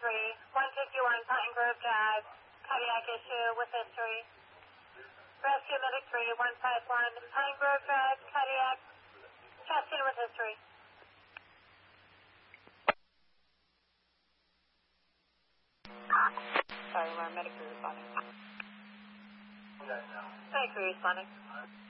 151 Pine Grove Drive, cardiac issue with history. Rescue Medic 3151 Pine Grove Drive, cardiac, chest in with history. Sorry, we're Medic 3 responding. Medic 3 responding.